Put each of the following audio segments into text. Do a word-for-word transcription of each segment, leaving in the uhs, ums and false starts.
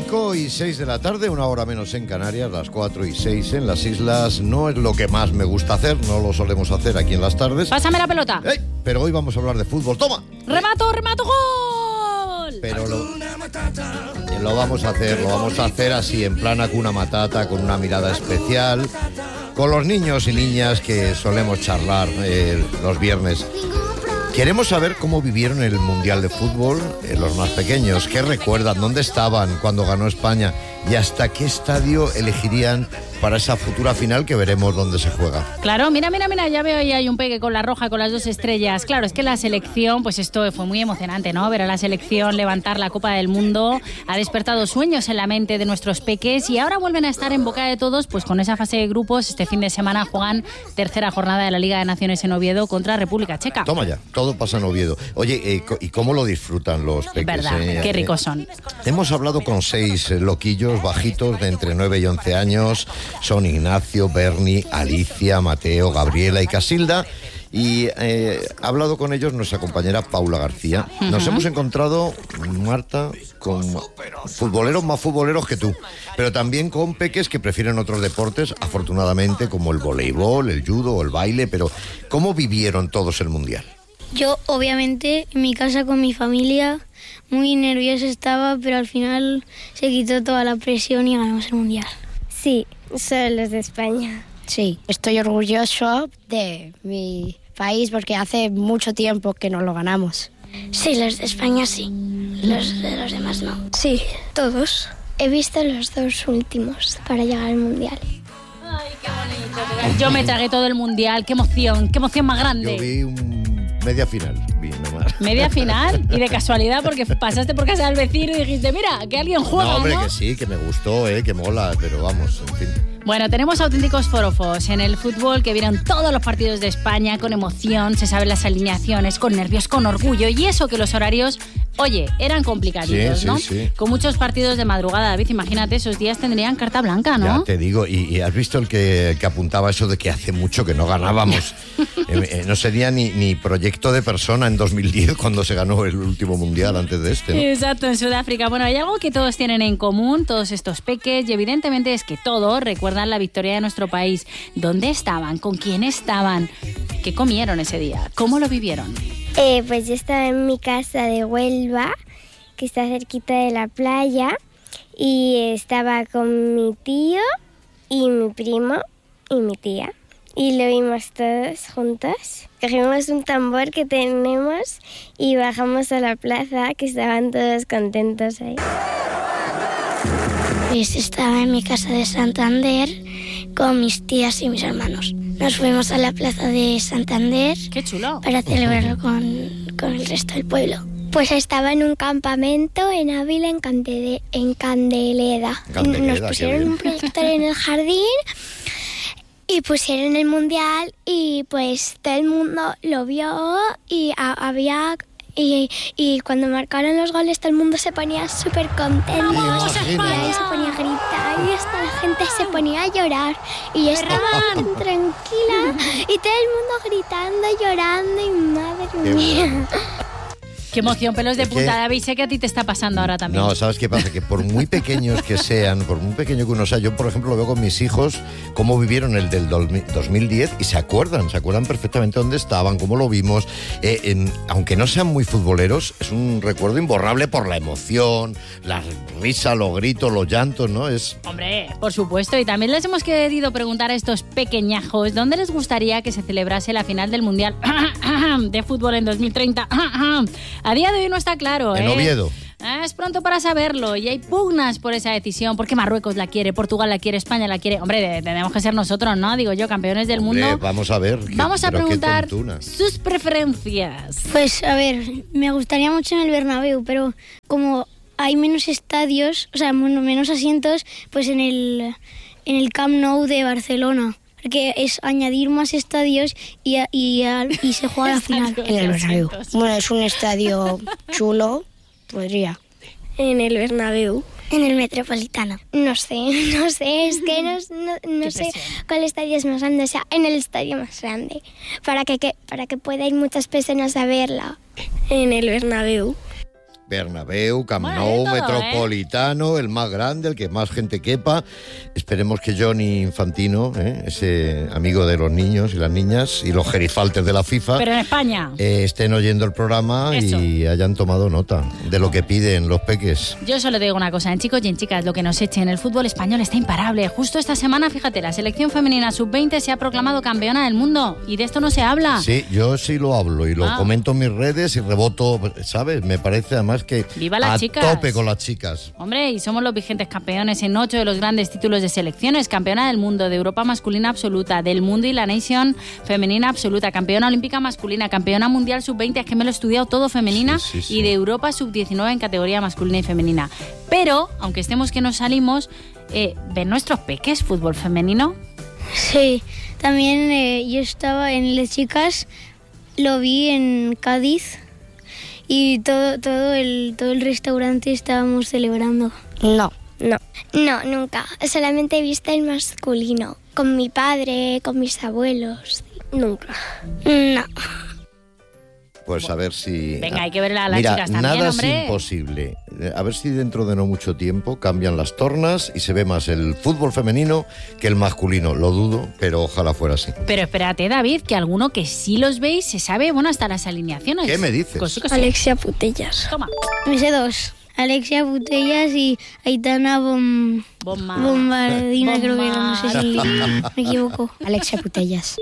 cinco y seis de la tarde, una hora menos en Canarias, las cuatro y seis en las islas. No es lo que más me gusta hacer, no lo solemos hacer aquí en las tardes. Pásame la pelota. ¡Ey! Pero hoy vamos a hablar de fútbol. ¡Toma! ¡Remato, remato, gol! Pero lo, lo vamos a hacer, lo vamos a hacer así, en plan Hakuna Matata, con una mirada especial, con los niños y niñas que solemos charlar eh, los viernes. Queremos saber cómo vivieron el Mundial de Fútbol eh, los más pequeños, qué recuerdan, dónde estaban cuando ganó España y hasta qué estadio elegirían para esa futura final que veremos dónde se juega. Claro, mira, mira, mira, ya veo ahí hay un peque con la roja, con las dos estrellas. Claro, es que la selección, pues esto fue muy emocionante, ¿no? Ver a la selección levantar la Copa del Mundo, ha despertado sueños en la mente de nuestros peques y ahora vuelven a estar en boca de todos, pues con esa fase de grupos. Este fin de semana juegan tercera jornada de la Liga de Naciones en Oviedo contra República Checa. Toma ya, todo pasa en Oviedo. Oye, eh, ¿y cómo lo disfrutan los peques? Verdad, eh? qué ricos son. Hemos hablado con seis loquillos bajitos de entre nueve y once años. Son Ignacio, Berni, Alicia, Mateo, Gabriela y Casilda. Y eh, ha hablado con ellos nuestra compañera Paula García. Uh-huh. Nos hemos encontrado, Marta, con futboleros más futboleros que tú, pero también con peques que prefieren otros deportes, afortunadamente, como el voleibol, el judo o el baile. Pero ¿cómo vivieron todos el Mundial? Yo, obviamente, en mi casa con mi familia, muy nerviosa estaba, pero al final se quitó toda la presión y ganamos el Mundial. Sí, son los de España. Sí, estoy orgulloso de mi país porque hace mucho tiempo que no lo ganamos. Sí, los de España sí, los de los demás no. Sí, todos. He visto los dos últimos para llegar al Mundial. Ay, qué bonito. Yo me tragué todo el Mundial, qué emoción, qué emoción más grande. Yo vi un media final, vi nomás. Media final y de casualidad porque pasaste por casa del vecino y dijiste, mira, que alguien juega, No, hombre, ¿no? que sí, que me gustó, eh, que mola, pero vamos, en fin. Bueno, tenemos auténticos forofos en el fútbol que vieron todos los partidos de España con emoción, se saben las alineaciones, con nervios, con orgullo y eso que los horarios, oye, eran complicaditos, sí, ¿no? Sí, sí. Con muchos partidos de madrugada, David, imagínate, esos días tendrían carta blanca, ¿no? Ya te digo, y, y has visto el que, que apuntaba eso de que hace mucho que no ganábamos. eh, eh, no sería ni, ni proyecto de persona en dos mil diez cuando se ganó el último mundial antes de este, ¿no? Exacto, en Sudáfrica. Bueno, hay algo que todos tienen en común, todos estos peques, y evidentemente es que todos recuerdan la victoria de nuestro país. ¿Dónde estaban? ¿Con quién estaban? ¿Qué comieron ese día? ¿Cómo lo vivieron? Eh, pues yo estaba en mi casa de Huelva, que está cerquita de la playa, y estaba con mi tío y mi primo y mi tía. Y lo vimos todos juntos. Cogimos un tambor que tenemos y bajamos a la plaza, que estaban todos contentos ahí. Pues estaba en mi casa de Santander con mis tías y mis hermanos. Nos fuimos a la plaza de Santander. ¡Qué chulo! Para celebrarlo con, con el resto del pueblo. Pues estaba en un campamento en Ávila, en, Candele, en Candeleda. Candeleda. Nos pusieron un proyector en el jardín y pusieron el Mundial y pues todo el mundo lo vio y a, había... Y, y cuando marcaron los goles todo el mundo se ponía súper contento. ¡Vamos, España! Y se ponía a gritar y hasta la gente se ponía a llorar. Y yo estaba tan tranquila y todo el mundo gritando, llorando y madre Qué mía. bueno. ¡Qué emoción! Pelos de Es que- punta, David. Sé que a ti te está pasando ahora también. No, ¿sabes qué pasa? Que por muy pequeños que sean, por muy pequeño que uno sea, yo, por ejemplo, lo veo con mis hijos, cómo vivieron el del dos mil diez y se acuerdan, se acuerdan perfectamente dónde estaban, cómo lo vimos. Eh, en- aunque no sean muy futboleros, es un recuerdo imborrable por la emoción, la risa, los gritos, los llantos, ¿no? Es... Hombre, por supuesto. Y también les hemos querido preguntar a estos pequeñajos dónde les gustaría que se celebrase la final del Mundial de Fútbol en dos mil treinta. A día de hoy no está claro, ¿eh? En Oviedo. Es pronto para saberlo y hay pugnas por esa decisión, porque Marruecos la quiere, Portugal la quiere, España la quiere. Hombre, tenemos que ser nosotros, ¿no? Digo yo, campeones del Hombre, mundo. vamos a ver. qué- Vamos a pero qué preguntar tontuna. sus preferencias. Pues a ver, me gustaría mucho en el Bernabéu, pero como hay menos estadios, o sea, bueno, menos asientos, pues en el, en el Camp Nou de Barcelona. Porque es añadir más estadios y, a- y, a- y se juega la final. En el Bernabéu. Bueno, es un estadio chulo, podría. En el Bernabéu. En el Metropolitano. No sé, no sé, es que no, no, no Qué sé presión. cuál estadio es más grande, o sea, en el estadio más grande, para que, que, para que pueda ir muchas personas a verla. En el Bernabéu. Bernabéu, Camp Bueno, Nou, de todo, Metropolitano, ¿eh? El más grande, el que más gente quepa. Esperemos que Johnny Infantino, ¿eh? ese amigo de los niños y las niñas y los gerifaltes de la FIFA, Pero en España. eh, estén oyendo el programa Eso. y hayan tomado nota de lo que piden los peques. Yo solo te digo una cosa, en chicos y en chicas, lo que nos echen, el fútbol español está imparable. Justo esta semana, fíjate, la selección femenina sub veinte se ha proclamado campeona del mundo y de esto no se habla. Sí, yo sí lo hablo y lo Ah. comento en mis redes y reboto, ¿sabes? Me parece además que ¡Viva las a chicas! tope con las chicas. Hombre, y somos los vigentes campeones en ocho de los grandes títulos de selecciones, campeona del mundo, de Europa masculina absoluta, del mundo y la Nation femenina absoluta, campeona olímpica masculina, campeona mundial sub veinte, es que me lo he estudiado todo femenina, Sí, sí, sí. y de Europa sub diecinueve en categoría masculina y femenina. Pero, aunque estemos que nos salimos, eh, ¿ven nuestros peques fútbol femenino? Sí, también eh, yo estaba en las chicas, lo vi en Cádiz y todo, todo, el, todo el restaurante estábamos celebrando. No. No, no, nunca. Solamente he visto el masculino. Con mi padre, con mis abuelos. Nunca. No. Pues a ver si... Venga, hay que ver a las Mira, chicas también, nada hombre. es imposible. Eh, A ver si dentro de no mucho tiempo cambian las tornas y se ve más el fútbol femenino que el masculino. Lo dudo, pero ojalá fuera así. Pero espérate, David, que alguno que sí los veis se sabe, bueno, hasta las alineaciones. ¿Qué me dices? Cosí, cosí. Alexia Putellas. Toma. Me sé dos. Alexia Putellas y Aitana Bom... Bomba. Bombardina, creo que era, no sé si Bomba. me equivoco. Alexia Putellas.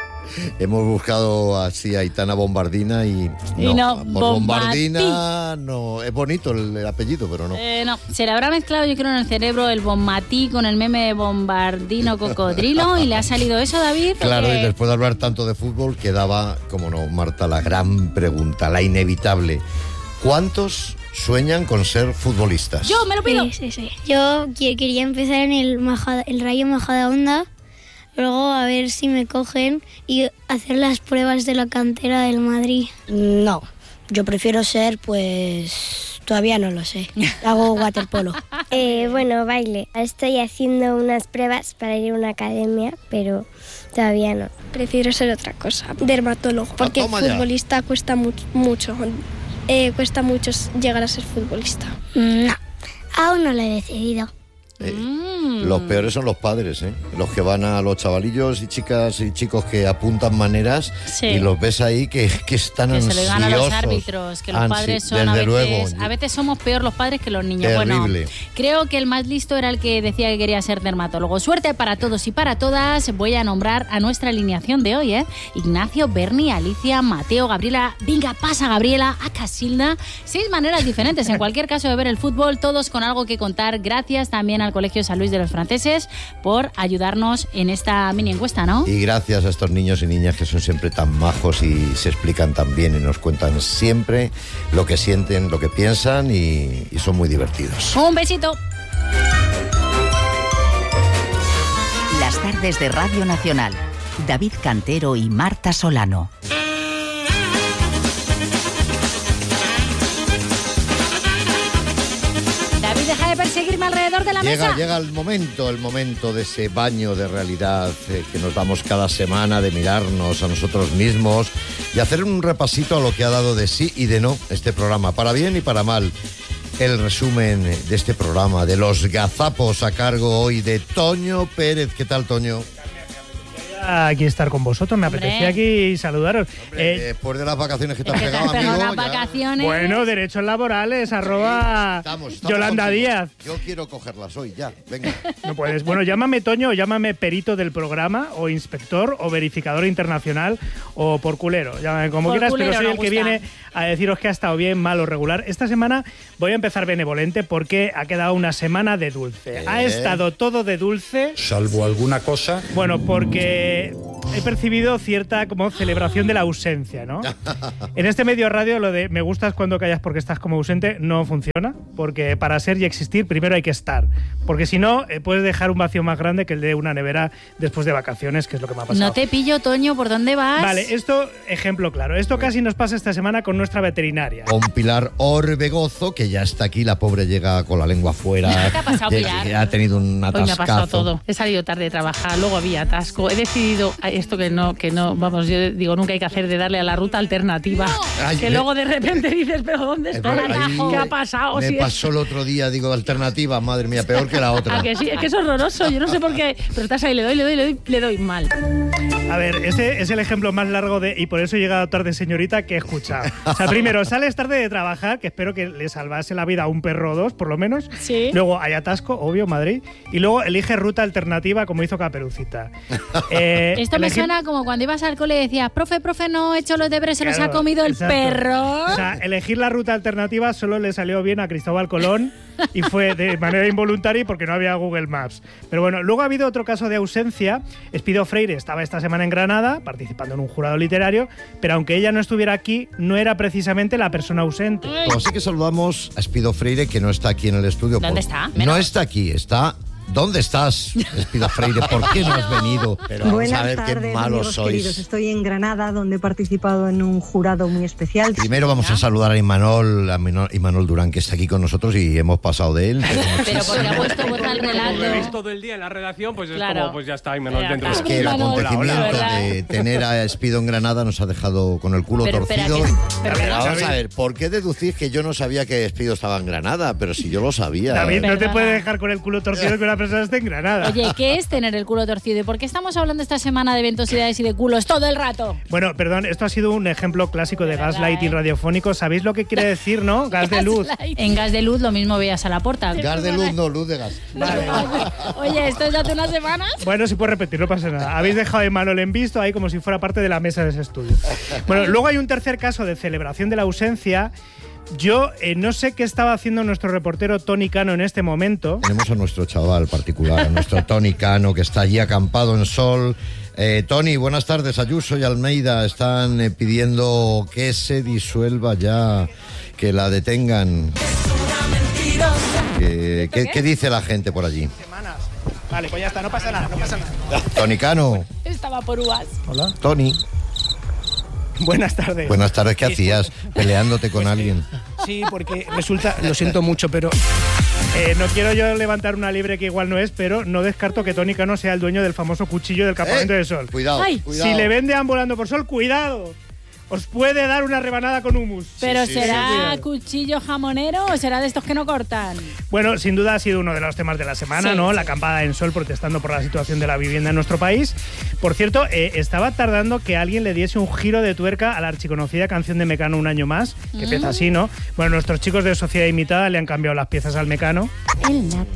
Hemos buscado así a Aitana Bombardina y... Y no, por Bombardina no. Es bonito el, el apellido, pero no. Eh, no, se le habrá mezclado, yo creo, en el cerebro el bombatí con el meme de bombardino cocodrilo y le ha salido eso, David. ¿o Claro, qué? y después de hablar tanto de fútbol, quedaba, como no, Marta, la gran pregunta, la inevitable. ¿Cuántos sueñan con ser futbolistas? Yo me lo pido. Sí, sí, sí. Yo qui- quería empezar en el, Majada- el Rayo Majadahonda, luego a ver si me cogen y hacer las pruebas de la cantera del Madrid. No. Yo prefiero ser, pues... Todavía no lo sé. Hago waterpolo. Eh, bueno, baile. Estoy haciendo unas pruebas para ir a una academia, pero todavía no. Prefiero ser otra cosa, dermatólogo, porque toma ya. futbolista cuesta mu- mucho. Eh, cuesta mucho llegar a ser futbolista. No, aún no lo he decidido. Eh, Mm. Los peores son los padres, ¿eh? Los que van a los chavalillos y chicas y chicos que apuntan maneras Sí. y los ves ahí que, que están Que se ansiosos. le gana a los árbitros, que los Ansi- padres son desde a veces, luego. a veces somos peor los padres que los niños. Terrible. Bueno, creo que el más listo era el que decía que quería ser dermatólogo. Suerte para todos y para todas. Voy a nombrar a nuestra alineación de hoy, ¿eh? Ignacio, Berni, Alicia, Mateo, Gabriela. Venga, pasa Gabriela, a Casilda. Seis maneras diferentes, en cualquier caso, de ver el fútbol, todos con algo que contar. Gracias también al Colegio San Luis de los Franceses por ayudarnos en esta mini encuesta, ¿no? Y gracias a estos niños y niñas que son siempre tan majos y se explican tan bien y nos cuentan siempre lo que sienten, lo que piensan y, y son muy divertidos. Un besito. Las tardes de Radio Nacional. David Cantero y Marta Solano. David, deja de perseguirme alrededor de la Llega, mesa. llega el momento, el momento de ese baño de realidad eh, que nos damos cada semana, de mirarnos a nosotros mismos y hacer un repasito a lo que ha dado de sí y de no este programa, para bien y para mal. El resumen de este programa, de los gazapos, a cargo hoy de Toño Pérez. ¿Qué tal, Toño? Aquí estar con vosotros, me Hombre. apetecía aquí saludaros. Hombre, Eh, después de las vacaciones que te Es has que te pegado, has pegado amigo, unas ya- vacaciones. bueno, derechos laborales, arroba Estamos, estamos Yolanda contigo. Díaz. Yo quiero cogerlas hoy, ya, venga. No puedes. Bueno, llámame Toño o llámame perito del programa, o inspector, o verificador internacional, o por culero. Llámame como Por quieras, culero pero soy nos el que gusta. viene a deciros que ha estado bien, mal o regular. Esta semana voy a empezar benevolente porque ha quedado una semana de dulce. Ha ¿Eh? estado todo de dulce. Salvo alguna cosa. Bueno, porque he percibido cierta como celebración de la ausencia, ¿no? En este medio radio lo de me gustas cuando callas porque estás como ausente no funciona, porque para ser y existir primero hay que estar, porque si no eh, puedes dejar un vacío más grande que el de una nevera después de vacaciones, que es lo que me ha pasado. No te pillo, Toño, ¿por dónde vas? Vale, esto, ejemplo claro, esto casi nos pasa esta semana con nuestra veterinaria. Con Pilar Orbegozo, que ya está aquí, la pobre llega con la lengua fuera. ¿Qué ha pasado, que- Pilar? que ha tenido un Hoy me ha pasado atascazo. todo. He salido tarde de trabajar, luego había atasco. He decidido eh, esto que no, que no, vamos, yo digo, nunca hay que hacer de darle a la ruta alternativa. Ay, que me... luego de repente dices, pero ¿dónde está el atajo? ¿Qué ha pasado? Me si pasó es... el otro día, digo, alternativa, madre mía, peor que la otra. ¿A que sí? Es que es horroroso, yo no sé por qué, pero estás ahí, le doy, le doy, le doy, le doy mal. A ver, ese es el ejemplo más largo de, y por eso he llegado tarde, señorita, que he escuchado. O sea, primero, sales tarde de trabajar, que espero que le salvase la vida a un perro o dos, por lo menos. Sí. Luego hay atasco, obvio, Madrid. Y luego elige ruta alternativa, como hizo Caperucita. Eh, Esto me elegir... suena como cuando ibas al cole y decías, profe, profe, no he hecho los deberes, se claro, los ha comido el exacto. perro. O sea, elegir la ruta alternativa solo le salió bien a Cristóbal Colón y fue de manera involuntaria porque no había Google Maps. Pero bueno, luego ha habido otro caso de ausencia. Espido Freire estaba esta semana en Granada participando en un jurado literario, pero aunque ella no estuviera aquí, no era precisamente la persona ausente. Pues así que saludamos a Espido Freire, que no está aquí en el estudio. ¿Dónde por... está? Menos. No está aquí, está... ¿Dónde estás, Espido Freire? ¿Por qué no has venido? Pero vamos Buenas a ver tardes, qué malos sois. Queridos. Estoy en Granada, donde he participado en un jurado muy especial. Primero vamos a saludar a Imanol, a Imanol Durán, que está aquí con nosotros y hemos pasado de él. Pero porque ha puesto voz al relato. Lo he visto todo el día en la redacción, pues claro. es como, pues ya está Imanol Pero, dentro. Es que el acontecimiento de tener a Espido en Granada nos ha dejado con el culo pero, torcido. Que, pero, pero, vamos a ver, ¿por qué deducís que yo no sabía que Espido estaba en Granada? Pero si yo lo sabía. David, no te puede dejar con el culo torcido que una persona esté en Granada. Oye, ¿qué es tener el culo torcido? ¿Y por qué estamos hablando esta semana de ventosidades y de culos todo el rato? Bueno, perdón, esto ha sido un ejemplo clásico de, de gaslighting ¿eh? radiofónico. ¿Sabéis lo que quiere decir, no? Gas de luz. En gas de luz lo mismo veías a la puerta. Gas de luz, no, luz de gas. Vale. Oye, ¿esto es de hace unas semanas? Bueno, si puedes repetir, no pasa nada. Habéis dejado a Imanol en visto ahí como si fuera parte de la mesa de ese estudio. Bueno, luego hay un tercer caso de celebración de la ausencia. Yo eh, no sé qué estaba haciendo nuestro reportero Tony Cano en este momento. Tenemos a nuestro chaval particular, a nuestro Tony Cano, que está allí acampado en sol. Eh, Tony, buenas tardes. Ayuso y Almeida están eh, pidiendo que se disuelva ya, que la detengan. ¿Qué, qué, ¿Qué dice la gente por allí? Semanas. Vale, pues ya está, no pasa nada, no pasa nada. Tony Cano. Estaba por uvas. Hola. Tony. Buenas tardes. Buenas tardes, ¿qué hacías? Peleándote con pues, alguien. Sí, porque resulta, lo siento mucho, pero eh, no quiero yo levantar una liebre que igual no es, pero no descarto que Tony Cano sea el dueño del famoso cuchillo del campamento eh, de sol. Cuidado, cuidado. Si le ven deambulando por sol, cuidado. Os puede dar una rebanada con humus. Pero sí, ¿será sí, cuchillo jamonero o será de estos que no cortan? Bueno, sin duda ha sido uno de los temas de la semana, sí, ¿no? Sí. La acampada en sol protestando por la situación de la vivienda en nuestro país. Por cierto, eh, estaba tardando que alguien le diese un giro de tuerca a la archiconocida canción de Mecano Un año más, que mm. empieza así, ¿no? Bueno, nuestros chicos de Sociedad Imitada le han cambiado las piezas al Mecano. En la